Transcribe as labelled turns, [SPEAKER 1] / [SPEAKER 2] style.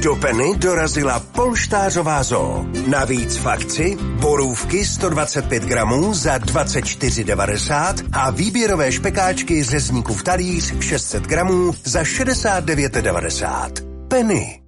[SPEAKER 1] Do Penny dorazila polštářová zoo. Navíc v akci borůvky 125 gramů za 24,90 a výběrové špekáčky řezníkův talíř 600 gramů za 69,90. Penny.